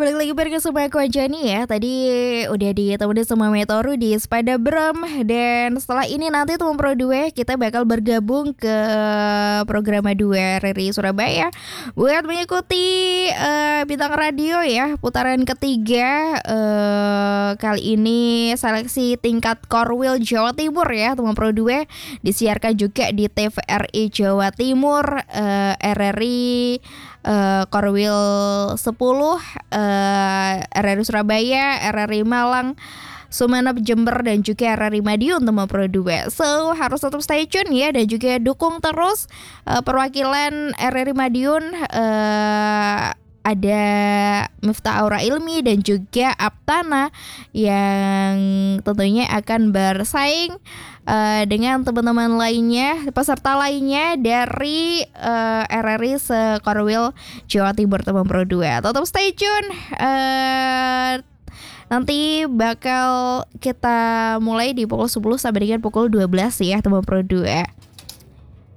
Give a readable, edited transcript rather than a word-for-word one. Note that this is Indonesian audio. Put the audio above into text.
balik lagi bareng sama aku Anjani ya. Tadi udah ditemenin sama Metoru di Sepada Bram. Dan setelah ini nanti teman Pro 2 kita bakal bergabung ke program 2 RRI Surabaya buat mengikuti bintang radio ya. Putaran ketiga kali ini seleksi tingkat Korwil Jawa Timur ya teman Pro 2. Disiarkan juga di TVRI Jawa Timur, RRI Korwil 10, RRI Surabaya, RRI Malang, Sumeneb, Jember, dan juga RRI Madiun teman Pro 2. So harus tetap stay tune ya, dan juga dukung terus perwakilan RRI Madiun. Ada Miftah Aura Ilmi dan juga Aptana yang tentunya akan bersaing dengan teman-teman lainnya, peserta lainnya dari RRI Sekorwil Jawa Timur teman Pro 2. Tetap stay tune. Nanti bakal kita mulai di pukul 10 sampai dengan pukul 12 ya teman Pro 2.